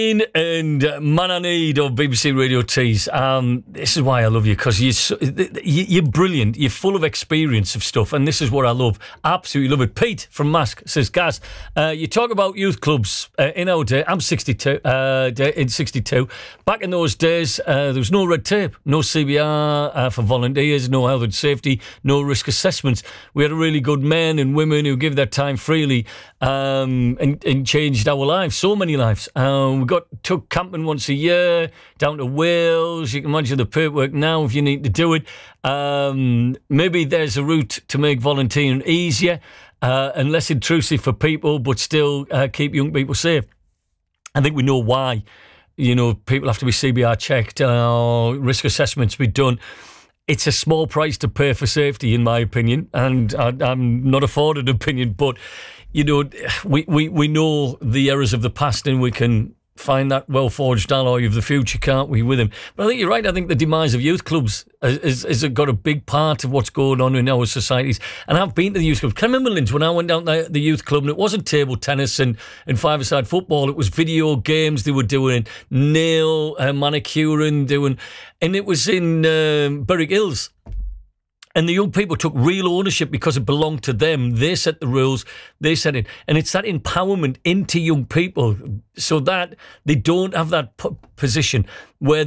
And Man I Need of BBC Radio Tees. This is why I love you, because you're brilliant. You're full of experience of stuff, and this is what I love. Absolutely love it. Pete from Mask says, Gaz, you talk about youth clubs in our day. I'm 62. In 62, back in those days, there was no red tape, no CBR for volunteers, no health and safety, no risk assessments. We had a really good men and women who give their time freely and changed our lives, so many lives. We took camping once a year down to Wales. You can imagine the paperwork now if you need to do it. Maybe there's a route to make volunteering easier and less intrusive for people, but still keep young people safe. I think we know why. You know, people have to be CBR checked, risk assessments be done. It's a small price to pay for safety, in my opinion, and I'm not afforded an opinion, but, you know, we know the errors of the past, and we can find that well-forged alloy of the future, can't we, with him? But I think you're right. I think the demise of youth clubs has got a big part of what's going on in our societies. And I've been to the youth clubs. Can I remember, Linz, when I went down to the youth club, and it wasn't table tennis and five-a-side football, it was video games they were doing, nail manicuring, and it was in Berwick Hills. And the young people took real ownership because it belonged to them. They set the rules, they set it. And it's that empowerment into young people so that they don't have that position where